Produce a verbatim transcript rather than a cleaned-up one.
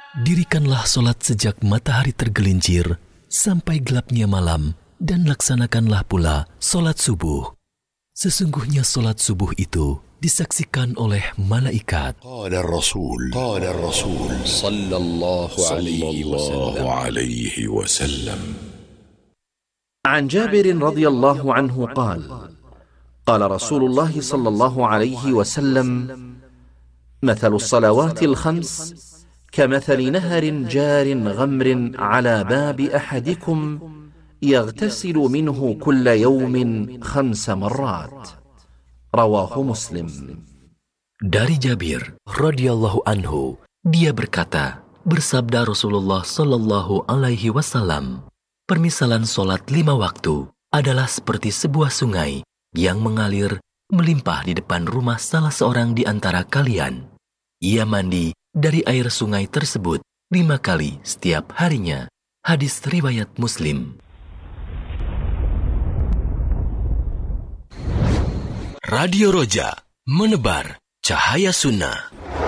Dirikanlah solat sejak matahari tergelincir sampai gelapnya malam, dan laksanakanlah pula solat subuh. Sesungguhnya solat subuh itu disaksikan oleh malaikat. Qala Rasul, qala Rasul sallallahu alaihi wasallam. عن جابر رضي الله عنه قال قال رسول الله صلى الله عليه وسلم مثل الصلوات الخمس كمثل نهر جار غمر على باب أحدكم يغتسل منه كل يوم خمس مرات رواه مسلم. Dari Jabir radhiyallahu anhu, dia berkata, bersabda Rasulullah sallallahu alaihi wasallam, permisalan solat lima waktu adalah seperti sebuah sungai yang mengalir melimpah di depan rumah salah seorang di antara kalian. Ia mandi dari air sungai tersebut lima kali setiap harinya. Hadis riwayat Muslim. Radio Roja, menebar cahaya sunnah.